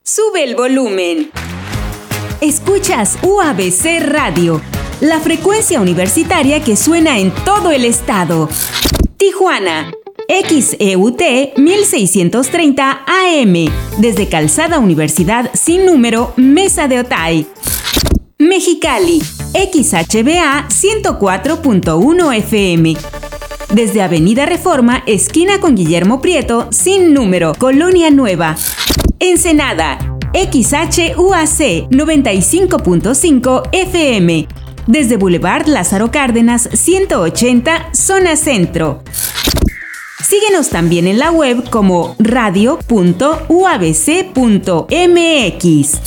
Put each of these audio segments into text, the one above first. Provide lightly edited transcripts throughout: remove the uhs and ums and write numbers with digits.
Sube el volumen. Escuchas UABC Radio, la frecuencia universitaria que suena en todo el estado. Tijuana, XEUT 1630 AM, desde Calzada Universidad sin número, Mesa de Otay. Mexicali, XHBA 104.1 FM, desde Avenida Reforma, esquina con Guillermo Prieto, sin número, Colonia Nueva. Ensenada, XHUAC 95.5 FM, desde Boulevard Lázaro Cárdenas 180, zona centro. Síguenos también en la web como radio.uabc.mx.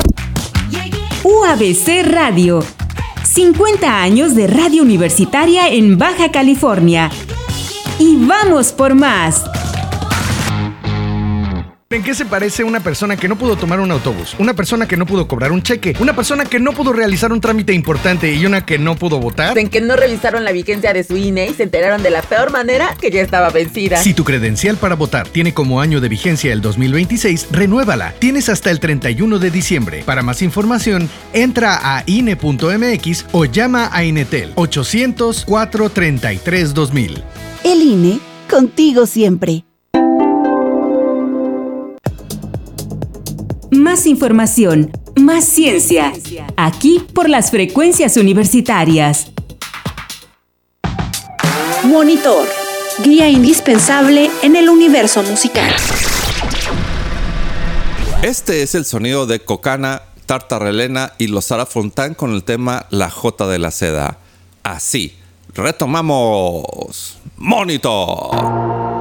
UABC Radio, 50 años de radio universitaria en Baja California. Y vamos por más. ¿En qué se parece una persona que no pudo tomar un autobús? Una persona que no pudo cobrar un cheque, una persona que no pudo realizar un trámite importante y una que no pudo votar. En que no revisaron la vigencia de su INE y se enteraron de la peor manera que ya estaba vencida. Si tu credencial para votar tiene como año de vigencia el 2026, renuévala. Tienes hasta el 31 de diciembre. Para más información, entra a INE.mx o llama a Inetel 800-433-2000. El INE, contigo siempre. Más información, más ciencia. Aquí por las frecuencias universitarias. Monitor, guía indispensable en el universo musical. Este es el sonido de Cocana, Tartarelena y los Sara Fontán con el tema La Jota de la Seda. Así, retomamos. Monitor.